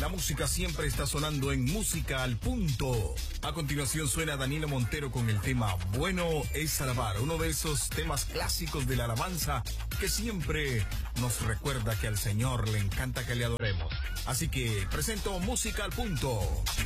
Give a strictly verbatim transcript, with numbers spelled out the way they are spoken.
la música siempre está sonando en Música al Punto. A continuación suena Danilo Montero con el tema Bueno es Alabar, uno de esos temas clásicos de la alabanza que siempre nos recuerda que al Señor le encanta que le adoremos. Así que presento Música al Punto.